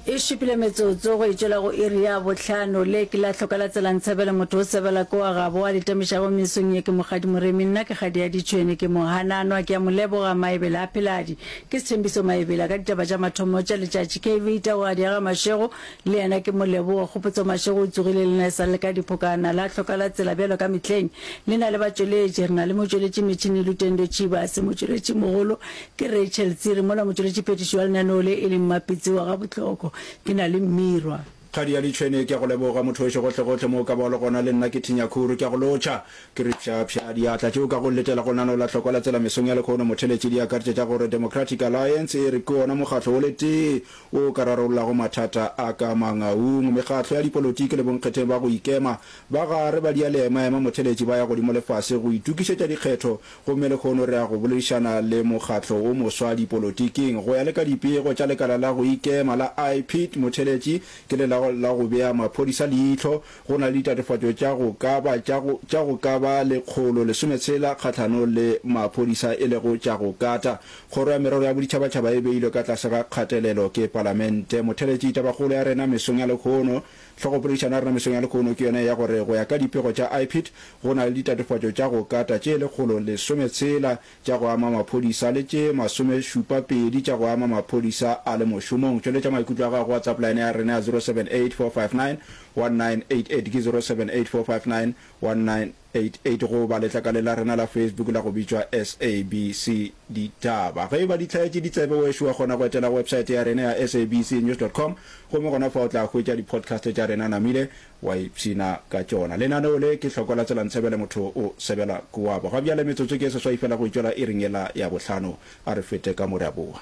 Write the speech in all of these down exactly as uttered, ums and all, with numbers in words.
e shipile metsotso go itšela go iri ya botlhano le ke la tlhokala tselang tshebela motho o sebela ko a gabo a letamiša go mesong ye ke mogadi moremi nna ke gadi ya ditšhwene ke mohananwa ke ya moleboga maebele a pheladi ke sethembiso maebele ka ditaba tša mathomo tša letšatši ke vita go adiaga mašego le yena ke moleboga kgopotso mašego o tsogile le na e sa le ka dipokana la tlhokala tsela bjalo ka metlheng le na le batšweletši re na le motšweletši metšhini lutendo tšiba se motšweletši mogolo ke Rachel Tsiri mola motšweletši phetišo wa lenaneo le e leng mapitsi wa ga botlhoko ke na le Mirwa khadi ya ditšhwene ke go leboga motho o gotle gotle mo ka ba le gona le nna ke thinya khuru ke go lotša ke re pša pša di atla tšeo ka go letela go nano la tlhokola tsela mesong ya lekgono motheletši di akaretse tša gore Democratic Alliance e re ke ona mokgatlo o le tee o ka rarolollago mathata a ka mangaung mekgatlo ya dipolotiki le bonkgetheng ba go ikema ba gare ba dia le maema motheletši ba ya godimo lefase go itukišetša dikgetho gomme lekgono re ya go boledišana le mokgatlo o moswa dipolotiking go ya le ka dipego tša lekala la go ikema la I P I D motheletši ke le la go bea maphodisa leitho go na le tatofatšo tša go ka ba tša go ka ba lekgolo lesometshela kgahlano le maphodisa e lego tša go kata kgoro ya merero ya boditšhabatšhaba e beilwe ka tlase ga kgatelelo ke palamente motheletši tabakgolo ya rena mesong ya lekgono tlhogopoledišana ya rena mesong ya lekgono ke yone ya gore go ya ka dipego tša I P I D go na le ditatofatšo tša go kata tše lekgolo lesometshela tša go ama maphodisa le tše masomešupapedi tša go ama maphodisa a le mošomong tšweletša maikutlo a gago WhatsApp line ya rena ya zero seven eight four five nine one nine eight eight ke zero seven eight four five nine one nine eight eight go ba letlakale la rena la Facebook la go bitšwa S A B C ditaba ge ba ditlhaetše ditsebe wešo wa kgona go etela website ya rena ya S A B C news dot com gomme gona fa o tla hwetša di-podcast tša rena namile wa ipšhina ka tšona lenaneo le ke hlokola tselang tshebele motho o sebela kuwabo ga bjale metsotso ke seswai fela go itšwela e ringela ya bohlano a re fete ka more a boa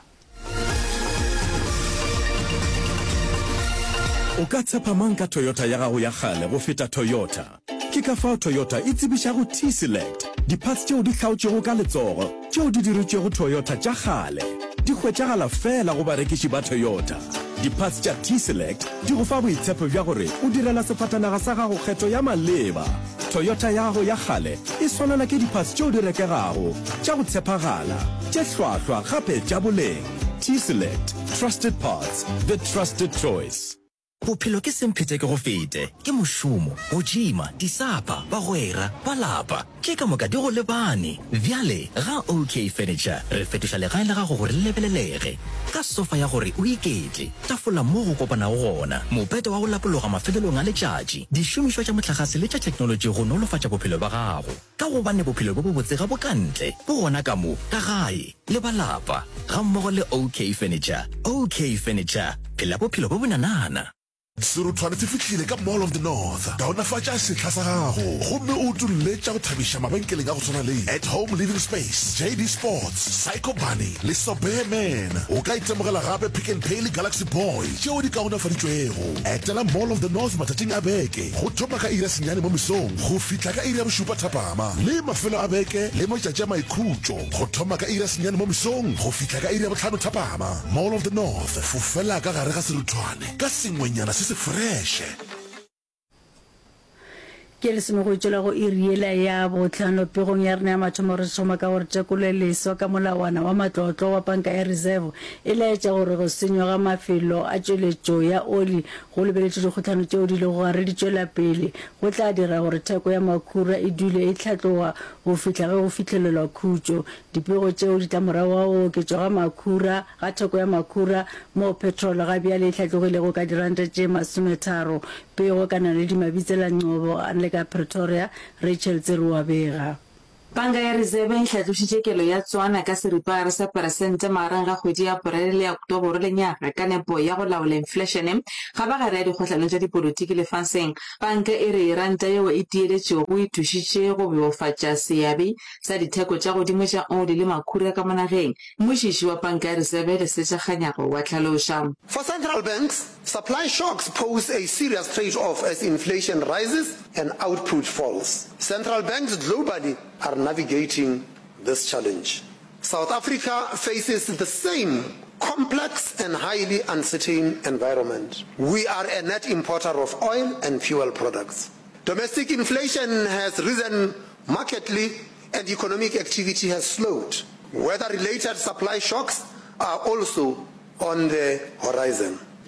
o ka tshepa mang ka Toyota ya gago ya gale go feta Toyota ke ka fao Toyota e tsebišago T-Select di-parts tšeo di hlaotšego ka letsogo tšeo di diretšego Toyota tša gale di hwetšagala fela go barekiši ba Toyota di-parts tša T-Select di go fa boitshepo bja gore o direla sefatanaga sa gago kgetho ya maleba Toyota ya gago ya gale e swanana ke di-parts tšeo di rekegago tša go tshepagala tše hlwahlwa gape tša boleng T-Select trusted parts the trusted choice bophelo ke semphete ke go fete ke mošomo go jima disapa ba goera ba lapa ke ka moka di go lebane bjale ga OK Furniture re fetoša legae la gago gore le lebelelege ka sofa ya gore o iketle tafola mo go kopana go gona mopete wa go lapologa mafelelong a letšatši dišomišwa tša motlakase le tša technology go nolofatša bophelo ba gago ka gobane bophelo bo bo botse ga bo kantle bo gona ka mo ka gae le ba lapa ga mmogo le OK Furniture OK Furniture phela bophelo bo bonanana Serutwana se fihlile ka Mall of the North kaonafatša setlha sa gago gomme o tulletša go thabiša mabenkeleng a go tshwana le At Home Living Space J D Sports Psycho Bunny le Sobearman o ka itemogela gape Pick and Pay le Galaxy Boy tšeo di kaonafaditšwego etela Mall of the North matšatšing a beke go thoma ka iri ya senyane mo mesong go fihla ka iri ya bošupa thapama le mafelo a beke le matšatši a maikhutšo go thoma ka iri ya senyane mo mesong go fihla ka iri ya bohlano thapama Mall of the North fofela ka gare ga serutwane ka sengwenyana se se fresh ke le semo go itšela go iriela ya botlhano pegong ya rena ya mathomo re thoma ka gore tekolo leswa ka molawana wa matlotlo wa banka ya reserve e laetša gore go senywa ga mafelo a tšweletšo ya oli go lebeletše dikgotlhano tšeo di le go gare di tšwela pele go tla dira gore theko ya makhura e dule e tlhatloga go fihla ge go fihlelelwa khutšo dipego tšeo di tla morago ga go oketšwa ga makhura ga theko ya makhura mo petrol ga bjale e tlhatlogilego ka diranta tše masometharo pego kana le dimabitsela ncobo a le ka Pretoria Rachel Tsiri wa bega Banka ya Reserve e hlatlositše kelo ya tswana ka seripagare sa peresente magareng ga kgwedi ya Aparele le ya Oktoboro lenyaga ka nepo ya go laola inflation ga ba gare ya dikgotlhanong tša dipolotiki lefatsheng banka e re ranta yeo e tieletšego go ithušitše go bebofatša seabe sa ditheko tša godimo tša oli le makhura ka monageng mmošiši wa banka ya Reserve le setšaganyago wa tlhaloša. For central banks, supply shocks pose a serious trade-off as inflation rises and output falls. Central banks globally are navigating this challenge. South Africa faces the same complex and highly uncertain environment. We are a net importer of oil and fuel products. Domestic inflation has risen markedly and economic activity has slowed. Weather-related supply shocks are also on the horizon.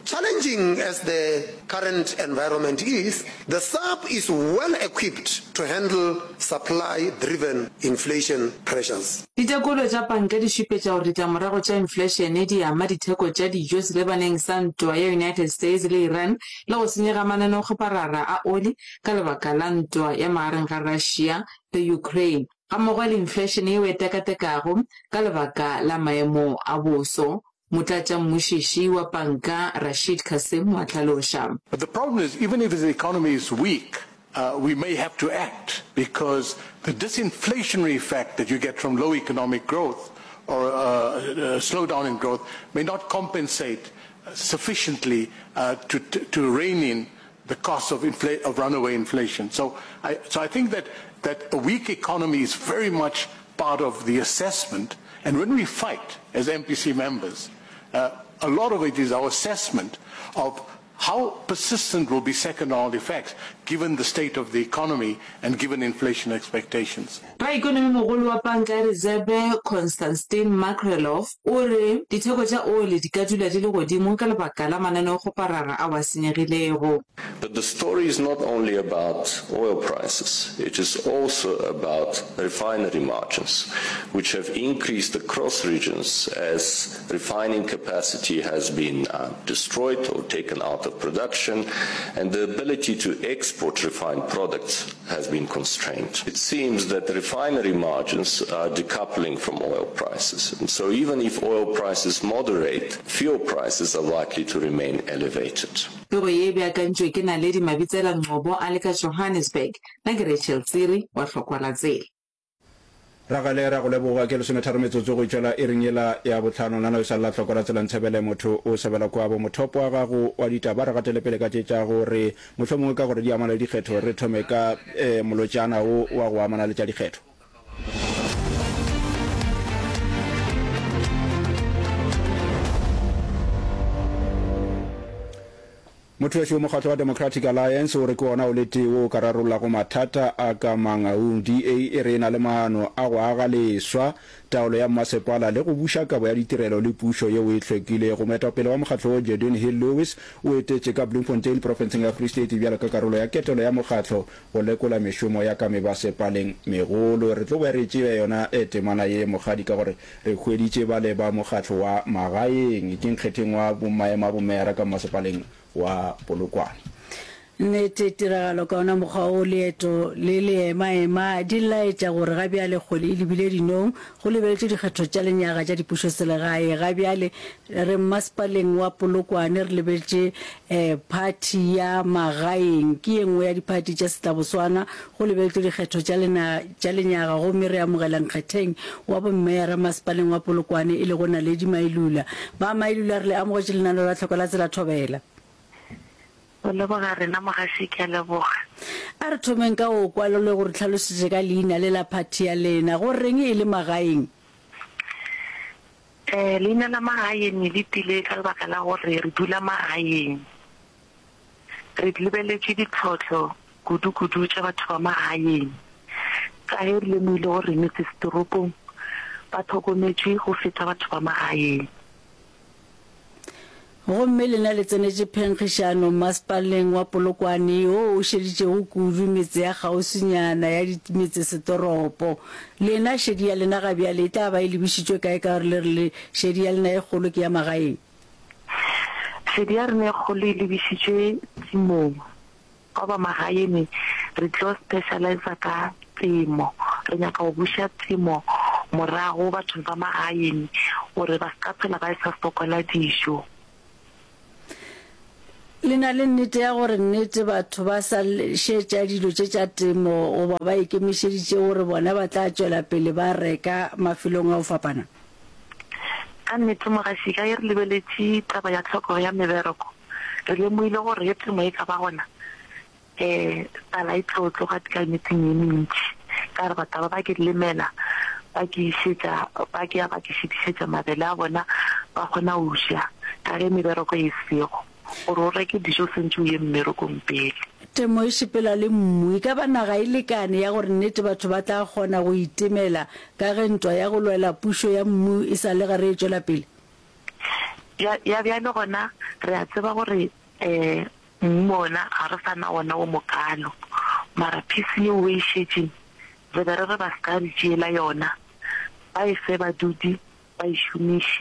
Challenging as the current environment is, the S A P is well equipped to handle supply-driven inflation pressures. Ditekolo tša panka di šupetša gore ditlamorago tša inflation di ama ditheko tša dijo selebaneng sa ntwa ya United States le Iran le go senyega mananeo kgoparara a oli ka lebaka la ntwa ya magareng ga Russia le Ukraine ga mmogo le inflation eo e tekatekago ka lebaka la maemo a boso. Mutlatša mmušiši wa panka Rashid Kasim wa tlhaloša. But the problem is, even if the economy is weak, uh, we may have to act because the disinflationary effect that you get from low economic growth or uh, a slowdown in growth may not compensate sufficiently uh, to, to, to rein in the cost of, infl of runaway inflation. So I, so I think that, that a weak economy is very much part of the assessment. And when we fight as M P C members, uh, a lot of it is our assessment of how persistent will be second-order effects given the state of the economy and given inflation expectations. Ba ikonomi mogolo wa panka ya Reserve Konstantin Makrelov o re ditheko tša oli di ka dula di le godimo ka lebaka la mananeo kgoparara a wa senyegilego. But the story is not only about oil prices, it is also about refinery margins, which have increased across regions as refining capacity has been uh, destroyed or taken out of production, and the ability to export refined products has been constrained. It seems that the refinery margins are decoupling from oil prices, and so even if oil prices moderate, fuel prices are likely to remain elevated. Pego ye beakantšwe ke Naledi Mabitsela Ngcobo a le ka Johannesburg na ke Rachel Tsiri wa Tlhokwala Tsela. Ragale ra go leboga ke lesome tharo metsotso go tšwela e reng ela ya botlhano nana o sa lla tlhokola tsela ntshebele motho o sebela kwa bo mothopo wa gago wa ditaba re gatele pele ka tšetša gore mohlomongwe ka gore di amana le dikgetho re thome ka molotšana o wa go amana le tša dikgetho. Motho wa mokgatlo wa Democratic Alliance o re ke ona o lete o ka rarolla go mathata a ka mangaung D A e re na le maano a go aga leswa taolo ya masepala le go busha kabo ya ditirelo le pušo ye o e hlwekile go metapele wa mokgatlo wa Jordan Hill Lewis o etetše ka Bloemfontein province ya Free State bjalo ka karolo ya ketelo ya mokgatlo go lekola mešomo ya ka mebasepaleng megolo re tlo re tšebe yona e temana ye mogadi ka gore re hweditše ba le ba mokgatlo wa magaeng ke nkgetheng wa bomaema bomera ka masepaleng wa Polokwane. Nete tiragalo ka ona mokgwa o leeto le leemaema di laetša gore ga bjale kgole e lebile dinong go lebeletse dikgetho tša lenyaga tša dipušo selegae ga bjale re masepaleng wa Polokwane re lebeletse um party ya magaeng ke ye nngwe ya diparty tša setlaboswana go lebeletse dikgetho tša lenyaga gomme re amogelang kgetheng wa bommera masepaleng wa Polokwane e le go Naledi Mailula ba Mailula re le amogetše lenaneo la tlhoko la tsela thobela. Leboga rena mogasi ke leboga a re thomeng ka o kwalo le gore tlhalosetse ka leina le la party ya lena go reng e le magaeng eh leina la magaeng le tile ka lebaka la gore re dula magaeng re lebeletse ditlhotlho kudu-kudu tša batho ba magaeng ka e le mo ile gore metse setoropong ba tlhokometse go feta batho ba magaeng gomme lena le tsenetse phenkgišano masepaleng wa Polokwane o o šeditše go kudu metse ya kgauswinyana ya metse setoropo lena šedi ya lena ga bjale e tla ba e lebišitšwe kae ka gore le re le šedi ya lena e kgolo ke ya magaeng šedi ya rena e kgolo e lebišitšwe tshimong ka ba magaeng re tlo specialize ka temo re nyaka go buša temo morago batho ba magaeng gore ba ska phela ba sa sokola dijo lena le nnete ya gore nnete batho ba sa šetša dilo tše tša temo goba ba ikemišeditše gore bona ba tla tšwela pele ba reka mafelong a go fapana ka nnete mogasi ka e re lebeletše taba ya tlhoko ya mebereko re lemoile gore ye temo e ka ba gona um tala e tlo tloga tekanyetseng e mentši ka re bataba ba ke lemela ba ke ya ba ke šedišetša mabele a bona ba kgona go ja ka ge mebereko e sego gore o reke dijo sentse o ye mmerekong pele temo e sepela le mmu e ka ba naga e lekane ya gore nnete batho ba tla kgona go itemela ka ge ntwa ya go lwela pušo ya mmu e sa le gare e tšwela pele ya ya bja le gona re a tseba gore eh mmona ga re sana ona o mokalo mara peace ye o e shetseng re be re re ba ska di tšeela yona ba e fe badudi ba e šomiše.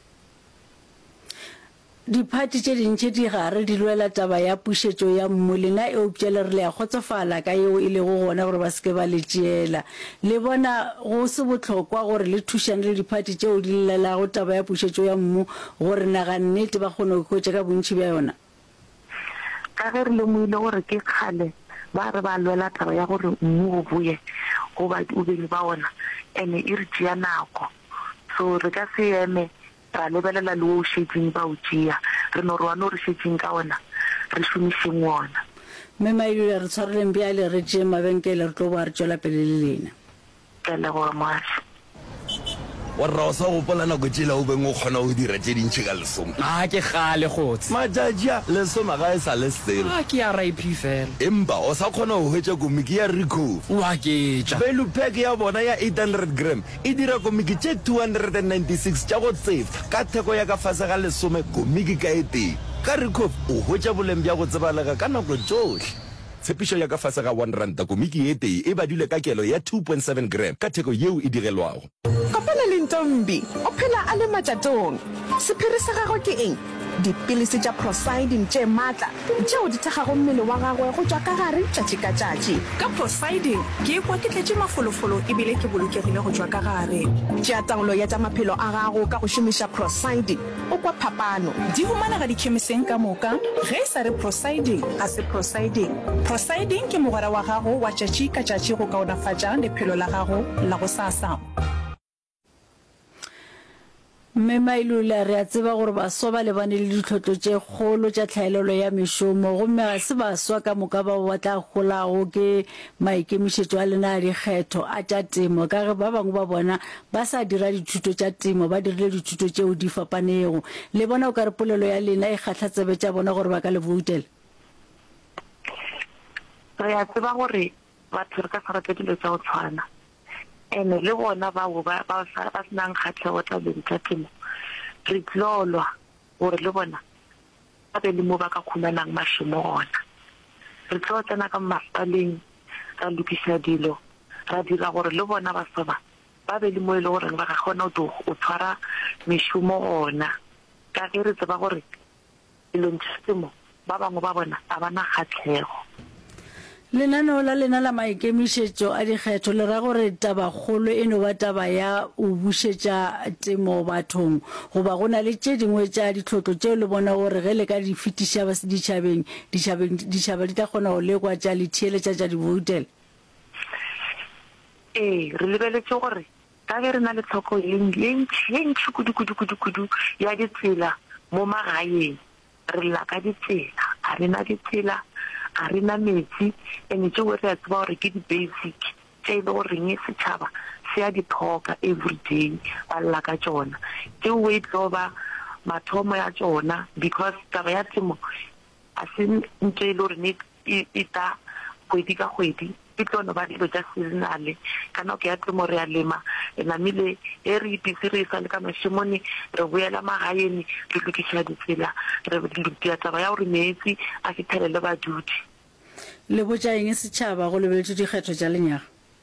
Diphathi tše dintši di gare di lwela taba ya pušetšo ya mmu lena e opšele re le ya kgotsofala ka yeo e lego gona gore ba seke ba le tšeela le bona go se bohlokwa gore le thušane le diphathi tšeo di llelago taba ya pušetšo ya mmu gore naga nnete ba kgone go hwetša ka bontši bja yona. Ka ge re lemoile gore ke kgale ba re ba lwela taba ya gore mmu o boye goba o beng ba ona ene e re tšea nako so re ka se eme ra lebelela le o šetseng ba o tšea re no re wane o re šetseng ka ona re šomišeng ona. Mme Mailula re tshwareleng bjale re tšee mabenkele re tlo boa re tšwela pele le lena. Ke leboga moaši. Warra o sa gopola nako tšela o beng o kgona go dira tše dintšhi ka lesome. A ke gale gotse matšatši a lesome ga e sa le selo a ke ya rip fela empa o sa kgona go hwetša komiki ya recof wa ke tša value pack ya bona ya eight hundred gram e dira komiki tše two hundred ninety-six tša go tsefa ka theko ya ka fase ga lesome komiki ka e teng ka recof o hwetša boleng bja go tsebalega ka nako tšohle. Tshepišo ya ka fase ga one ranta komiki e tee e badile ka kelo ya two point seven gram ka theko yeo e digelwago. Kopana le Ntombi o phela a le matšatong sephiri sa gagwe ke eng dipilisi tša Prosiding tše maatla tšeo di thekgago mmele wa gagwe go tšwa ka gare tšatši ka tšatši. Ka Prosiding ke ekwa ke tletše mafolofolo ebile ke bolokegile go tšwa ka gare. Tšea taolo ya tša maphelo a gago ka go šomiša Prosiding o kwa phapano. Di humanega dikhemiseng ka moka ge e sa re Prosiding ga se Prosiding. Prosiding ke mogwera wa gago wa tšatši ka tšatši go kaonafatša lephelo la gago la go sasa. Mme Mailula re a tseba gore baswa ba lebane le ditlhotlo tše kgolo tša tlhaelelo ya mešomo gomme ga se baswa ka moka ba ba tla golago ke maikemišetšo a lena a dikgetho a tša temo ka ge ba bangwe ba bona ba sa dira dithuto tša temo ba dirile dithuto tšeo di fapanego le bona o ka re polelo ya lena e kgatlha tsebe tša bona gore ba ka le voutela. Re a tseba gore batho re ka sa rate dilo tša go tshwana ene le bona bao ba ba senang kgatlhego tabeng tša temo re tlolwa gore le bona ba be le mo ba ka khumanang mašomo gona. Re tlo tsena ka masepaleng ra lokisa dilo ra dira gore le bona ba soba ba be le mo e le gore ba ka kgona go tshwara mešomo gona ka ge re tseba gore dilong tša temo ba bangwe ba bona a ba na kgatlhego. Lenaneo la lena la maikemišetšo a dikgetho le ra gore taba kgolo e no ba taba ya o bušetša temo bathong goba go na le tše dingwe tša ditlhotlo tšeo le bona gore ge le ka di fetiša ditšhabeng ditšhaba di tla kgona go lekwa tša letheeletša tša divoutela. Ee re lebeletše gore ka ge re na le tlhoko ye ntšhi kudu-kudu-kudu ya ditsela mo magaeng re lla ka ditsela ga re na ditsela a re na metsi ene tšeo re a tseba gore ke di-basic tše e le goreng setšhaba se a di tlhoka everyday ba lla ka tšona tšeo e tlo ba mathomo ya tšona because taba ya temo a se ntho e le goreng e ta kgwedi ka kgwedi e tlo no ba dilo tša seasonale ka nako ya temo re a lema e namile e re ipitse re sa le ka mašemone re boela magaeng re lokiša ditsela re dia taba ya gore meetse a fitlhelele badudi. Le botša eng setšhaba go lebeletše dikgetho tša lenyaga?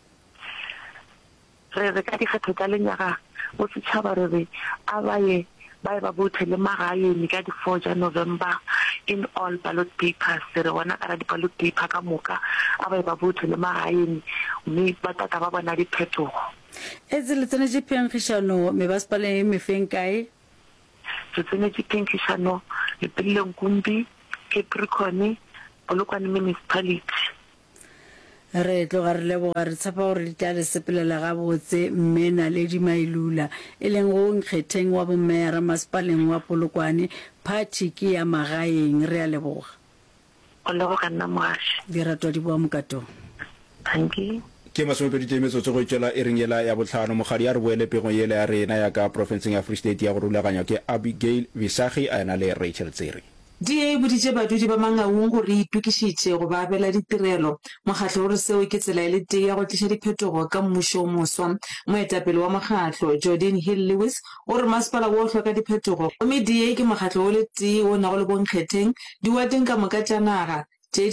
Re re ka dikgetho tša lenyaga go setšhaba re re a ba ye ba e ba bothele magaeng ka di four tša November in all ballot papers re bona ka di ballot paper ka moka a ba e ba bothele magaeng mme ba tata ba bona diphetogo. E tse le tsenetše phenkgišano mebasepaleng e mefeng kae? Re tsenetše phenkgišano lepeleleng Kumbi, Capricorn, Polokwane municipality. Re tloga re leboga re tshepa gore di tla le sepelela gabotse mme Naledi Mailula e leng go nkgetheng wa bommeya masepaleng wa Polokwane party ke ya magaeng re a leboga. O leboga nna moaši. Dirato di boa mokatong. Thank you. Ke masomepedi metsotso go tšwela e reng yela ya botlhano mogadi ya re boele pegong yele ya rena ya ka profenseng ya Free State ya go rulaganya ke Abigail Visagi a ena le Rachel Tsiri. D A boditse badudi ba Mangaung gore re itukišitše go ba abela ditirelo. Mokgatlo o re seo ke tsela e le tee ya go tliša diphetogo ka mmušo o moswa. Moetapele wa mokgatlo Jordan Hill Lewis o re masepala o hloka diphetogo. Mme D A ke mokgatlo o le tee o na go le bonkgetheng diwateng ka moka tša naga. Well,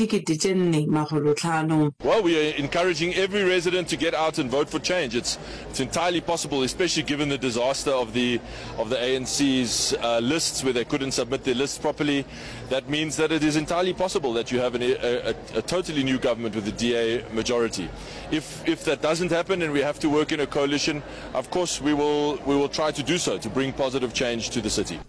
we are encouraging every resident to get out and vote for change. It's it's entirely possible, especially given the disaster of the of the A N C's uh, lists where they couldn't submit their lists properly. That means that it is entirely possible that you have an, a, a, a totally new government with a D A majority. If if that doesn't happen and we have to work in a coalition, of course we will we will try to do so to bring positive change to the city.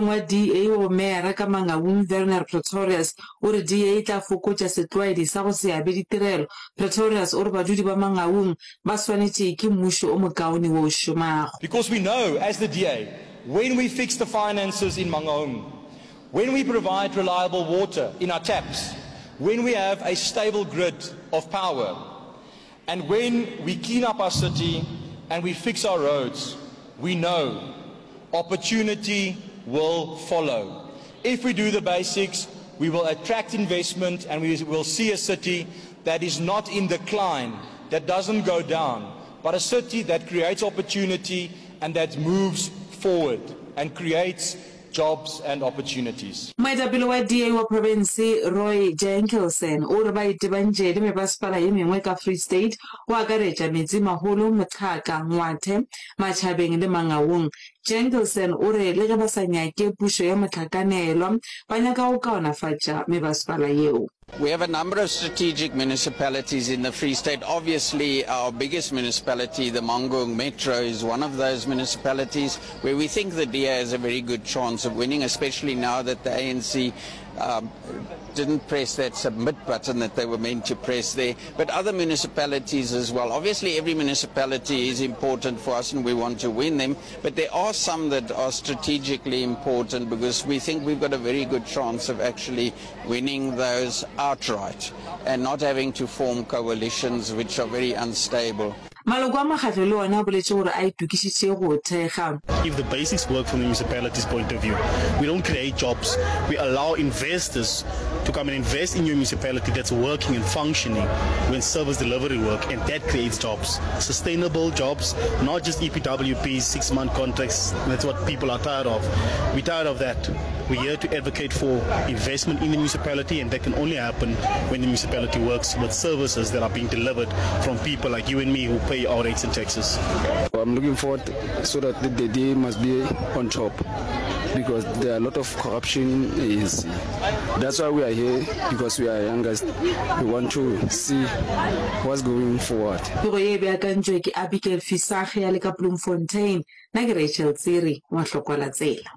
D A o Mayor ka Mangaung Werner Pretorius o re D A tla fokotsa setwaedi sa go se abe ditirelo. Pretorius o re badudi ba Mangaung ba swanetse ke mmušo o mokaone wo shumago. Because we know as the D A, when we fix the finances in Mangaung, when we provide reliable water in our taps, when we have a stable grid of power, and when we clean up our city and we fix our roads, we know opportunity will follow. If we do the basics, we will attract investment and we will see a city that is not in decline, that doesn't go down, but a city that creates opportunity and that moves forward and creates jobs and opportunities. Moetapele wa D A wa province Roy Jenkinson o re ba itebantše le mebasepala ye mengwe ka Free State o akaretša Metsimaholo, Mothaka, Ngwathe, Matšhabeng le Mangaung. Jenkinson o re le ge ba sa nyake pušo ya mohlakanelwa ba nyaka go kaonafatša mebasepala yeo. We have a number of strategic municipalities in the Free State. Obviously, our biggest municipality, the Mangaung Metro, is one of those municipalities where we think the D A has a very good chance of winning, especially now that the A N C um, didn't press that submit button that they were meant to press there, but other municipalities as well. Obviously, every municipality is important for us and we want to win them, but there are some that are strategically important because we think we've got a very good chance of actually winning those outright and not having to form coalitions which are very unstable. If the basics work from the municipality's point of view, we don't create jobs. We allow investors to come and invest in your municipality that's working and functioning when service delivery work, and that creates jobs. Sustainable jobs, not just E P W Ps, six-month contracts. That's what people are tired of. We're tired of that. We're here to advocate for investment in the municipality, and that can only happen when the municipality works with services that are being delivered from people like you and me who pay our rates and taxes. I'm looking forward so that the D A must be on top, because there are a lot of corruption in A N C. That's why we are here, because we are youngest. We want to see what's going forward. Abigail Fisage ya le ka Bloemfontein na ke Rachel Tsiri wa Hlokwala Tsela.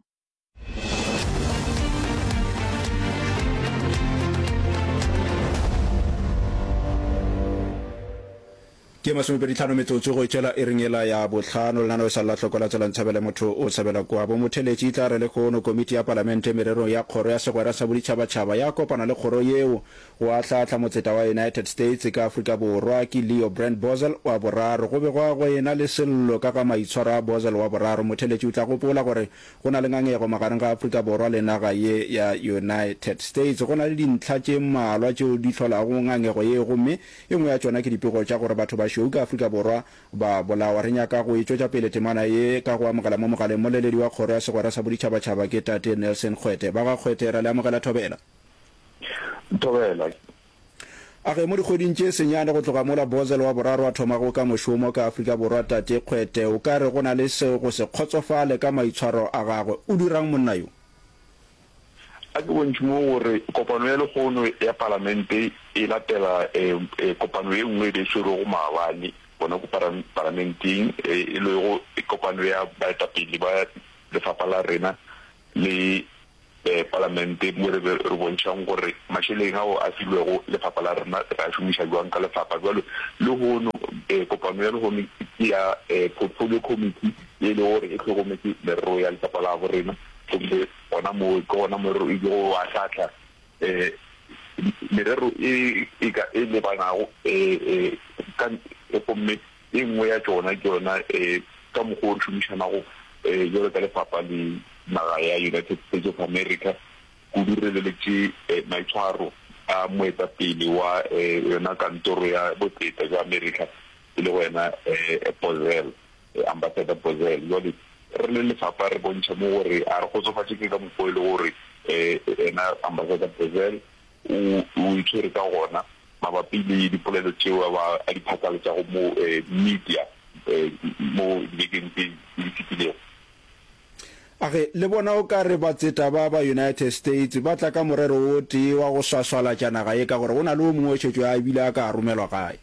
ke masomepedi tlhano metsotso go itšela e ringela ya botlhano lenano sa la tlhokola tsela ntshabele motho o tshabela kwa bo motheletši e tla re le kgono komiti ya palamente merero ya kgoro ya segwera sa boditšhabatšhaba ya kopana le kgoro yeo go atlhatlha motseta wa United States ka Afrika Borwa ke Leo Brand Bozel wa boraro go be go go ena le sello ka ka maitshwaro a Bozel wa boraro. Motheletši o tla gopola gore go na le ngangego magareng ga Afrika Borwa le naga ye ya United States. Go na le dintlha tše mmalwa tšeo di tlholago ngangego ye gomme e nngwe ya tšona ke dipego tša gore batho ba shouka Afrika Borwa ba bolawa re nyaka go itšotša pele temana ye ka go amogela mo mogaleng moleledi wa kgoro ya segwera sa boditšhabatšhaba ke Tate Nelson Kgwete. Ba ga Kgwete ra le amogela thobela thobela a ge mo dikgweding tše senyane go tloga mola Bozel wa boraro a thomago ka mošomo ka Afrika Borwa. Tate Kgwete, o ka re go na le seo go se kgotsofale ka maitshwaro a gagwe, o dirang monna yo? a ke bontši mo gore kopano ya lekgono ya palamente e latela kopano e nngwe e tshwere go maabane bona ko parlamenteng e le go kopano ya baetapele ba lefapha la rena le parlamente mo re bontšang gore mašeleng ao a filwego lefapha la rena ra šomiša jwang ka lefapha jalo le gono kopano ya legono ya portfolio committee e le gore e tlhokometse merero ya lefapha la borena le ona mo go ona mo re go a tlatla eh merero e e ka e le bana go eh kan e pomme e nngwe ya tsona ke yona eh ka mo go shumishana go eh yo ka le papa le naga ya United States of America kudu re lebetse maitshwaro a moetapele wa yona kantoro ya botseta jwa America e le wena Pozelle ambassador Pozelle jole re le lefapha re bontsha mo gore a re gotsofatse ke ka mokgwa e le gore ena ambassador Pozelle o itshwere ka gona mabapi le dipolelo tseo a diphatale tsa go mo media mo dibekeng tse di fitileng. Age le bona o ka re batseta ba ba United States ba tla ka morero o tee wa go swaswala jana ga e ka gore ona le o mongwe tshwetso a bile a ka romelwa gae.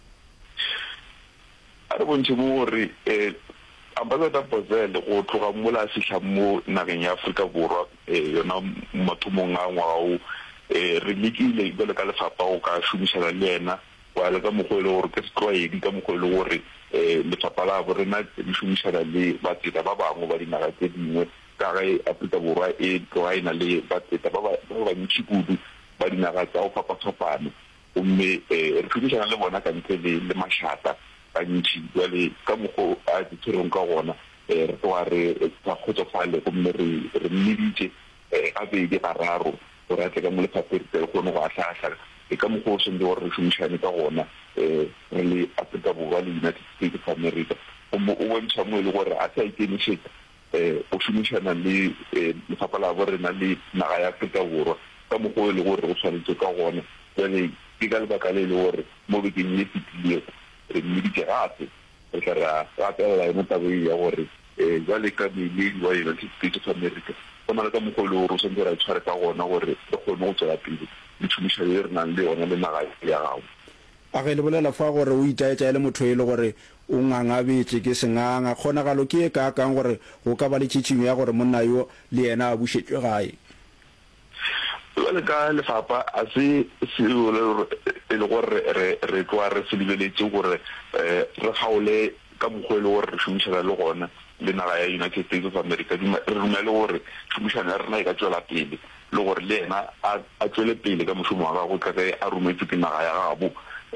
A re bontse mo gore ambassador Pozelle go tloga mola sihla mo nageng ya Afrika Borwa yona mathomong a ngwao re lekile go le ka lefapha o ka shumisana le yena wa le ka mogwelo gore ke setlwaedi ka mogwelo gore lefapha la bo rena di shumisana le batseta ba bangwe ba dinaga tse dingwe ka ge Afrika Borwa e tloaina le batseta ba ba ntši kudu ba dinaga tsa go fapafapane gomme re shumisana le bona ka ntle le mašata ka ntši jale ka mogwo a ditshwereng ka gona re tloga re sa kgotsofale gomme re mmeditše gabedi gararo gore a tle ka mo lefapheng re kgone go atlhaatlha e ka mogwo o sentse gore re šomišane ka gona re le Afrika Borwa le United States of America gomme o bontšha mo e le gore a sa ikemišetša go šomišana le lefapha la bo rena le naga ya Afrika Borwa ka mogwo e le gore go tshwanetse ka gona jale ke ka lebaka le e le gore mo bekeng e fetilego re mmeditše gape re tla re gatelela yone tabo e ya gore jale ka meledi wa United States of America go na le ka mogwo e le gore o sentse ra e tshware ka gona gore re kgone go tswela pele le tšhomišano e re nang le yona le naga ya gago. A ge le bolela fa gore o itaetša le motho e le gore o ngangabetse ke senganga kgonagalo ke e ka kang gore go ka ba le tšhitšhinyo ya gore monna yo le yena a bušetšwe gae. Jale ka lefapha a se seo e le gore re tloa re se lebeletse gore re kgaole ka mogwe e le gore re šomišana le gona le naga ya United States of America re rumele gore šomišano ya rena e ka tswela pele le gore le yena a tswele pele ka mošomo wa gago ka ge a rometswe ke naga ya gabo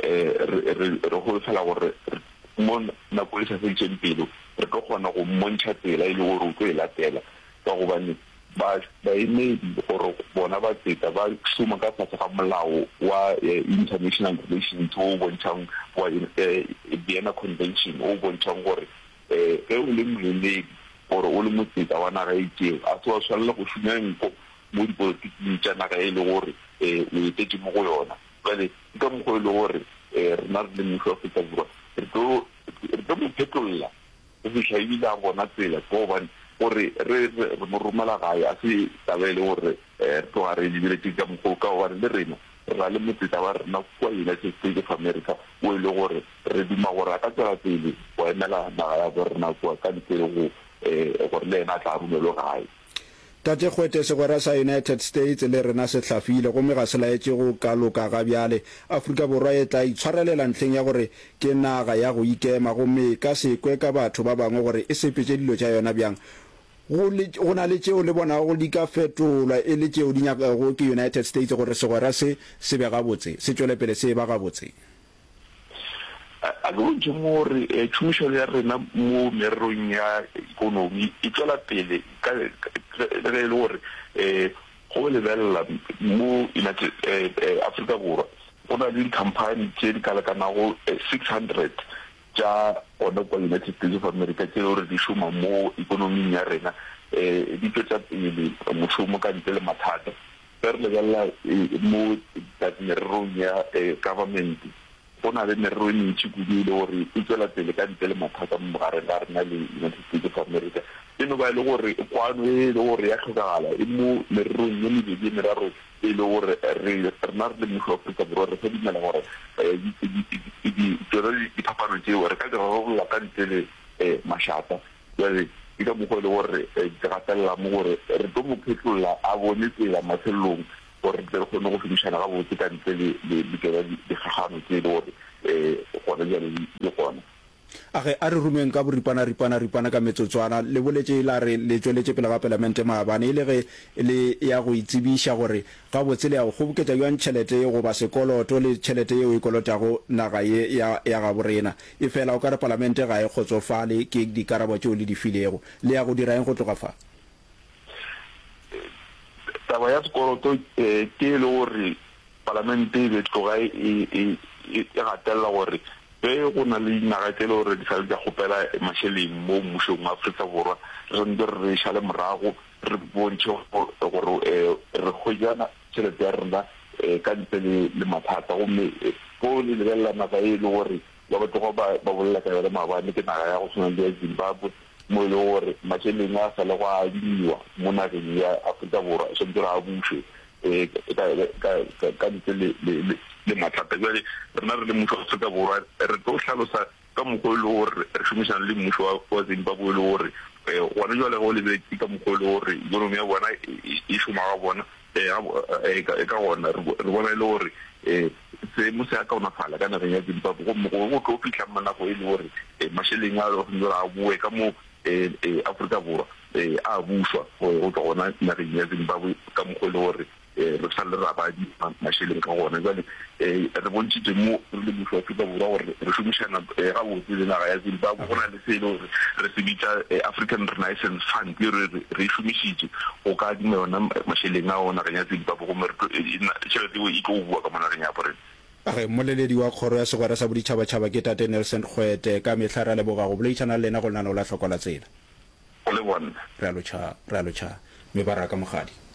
re golofela gore mo nako e sa feditšeng pelo re tlo kgona go mmontšha tsela e le gore o tlo e latela ka gobane baemedi gore bona ba tseta ba šoma ka tlase ga molao wa international relations o bontšhang wa Vienna Convention o bontšhang gore ge o le moemedi gore o le motseta wa naga e tseo a se wa tshwanela go šoma nko mo dipolotiking tša naga e le gore o etetše mo go yona jale ka mokgwa e le gore rena re le mmušo wa Afrika Borwa re tlo mo phetolla go fitlha ebile a bona tsela ka gobane gore re mo romela gae a se taba e le gore re tloga re lebeletse ka mokgwa ka gobane le rena re na le motseta wa rena kwa United States of America o e le gore re duma gore a ka tswela pele go emela naga ya bo rena kwa ka ntle go gore le ena a tla romelwe gae. Tate Kgwete segwera sa United States le rena se hlafile gomme ga se laetse go ka loka ga bjale Afrika Borwa e tla itshwarelela ntlheng ya gore ke naga ya go ikema gomme ka sekwe ka batho ba bangwe gore e sepetse dilo tša yona bjang go na le tšeo le bona go di ka fetolwa e le tšeo di nyakago ke United States gore segwera se se be gabotse se tšwele pele se ba gabotse. A go ntse mo re tšhomišano ya rena mo mererong ya ikonomi e tswela pele ka le le gore go lebelela mo Afrika Borwa go na le dikhamphani tše di ka lekanago six hundred tša ona kwa United States of America tše gore di šoma mo ikonoming ya rena di tšwetša pele mošomo ka ntle le mathata ge re lebelela mo mererong ya government go na le merero e mentši kudu e le gore e tswela pele ka ntle le mathata mo mogareng ga rena le United States of America eno ba e le gore kwano e le gore ya tlhokagala e mo mererong ye mebedi e meraro e le gore rena re le mmušo wa Afrika Borwa re sa dumela gore tsone diphapano tseo re ka di rarabolola ka ntle le mašata jale ke ka mokgwa e le gore ke gatelela mo gore re tlo mo phetlolla a bone tsela mafelelong gore re kgone go šomišana ga botse ka ntle le dikgagano tse e le gore gone jale le gona. Age a re rumeng ka boripana ripana ripana ka metsotswana le boletse la re le tsweletse pele ga parlamente maabane e le ge le ya go itsebiša gore ga botse le ya go kgoboketša yuan tšhelete go ba sekoloto le tšhelete yeo e kolotago naga ye ya ga borena e fela o ka re parlamente ga e kgotsofale ke dikarabo tšeo le di filego le ya go diraeng go tloga fa. taba ya sekoloto ke le gore parlamente e tloga e gatella gore ge go na le dinaga tse le gore di sale di a gopela mašheleng mo mmušong wa Afrika Borwa re santse re šale morago re bontšhe gore re kgwejana tšhelete ya rena ka ntle le mathata gomme ko le lebelela naga e le gore ba batloga ba bolela ka yone maabane ke naga ya go tshwana le ya Zimbabwe mo e le gore mašheleng a sale go adimiwa mo nageng ya Afrika Borwa santse re a buše ka ntle le mathata jale rena re le mmušo wa Afrika Borwa re tlo tlhalosa ka mokgwa e le gore re šomišana le mmušo wa Zimbabwe e le gore gona jale go lebetse ka mokgwa e le gore ikonomi ya bona e šoma ga bona ka gona re bona e le gore seemo se a kaonafala ka nageng ya Zimbabwe gomme go tlo fitlha manako e le gore mašheleng a a boe ka mo Afrika Borwa a bušwa go tla gona nageng ya Zimbabwe ka mokgwa e le gore re sa le ra ba di mašheleng ka gona jale re bontšitse mo re le mmušo wa Afrika Borwa gore re šomišana ga botse le naga ya Zimbabwe go na le se e le gore re se bitša African Renaissance Fund ke re e šomišitše go ka adima yona mašheleng a o nageng ya Zimbabwe gomme tšhelete eo e tlo bua ka mo nageng ya borena age moleledi wa kgoro ya segwera sa boditšhabatšhaba ke tate Nelson Kgwete ka mehla re a leboga go boleišana le lena go lenana o la hlokola tsela go le bona re a lotšha mebaraka mogadi